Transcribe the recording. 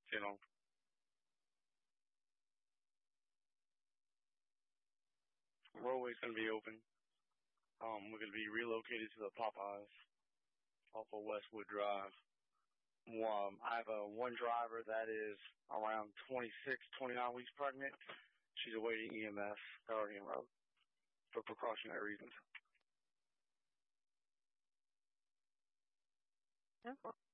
You know, roadway's gonna be open. We're gonna be relocated to the Popeyes off of Westwood Drive. I have one driver that is around 26, 29 weeks pregnant. She's awaiting EMS, already en route for precautionary reasons. Okay.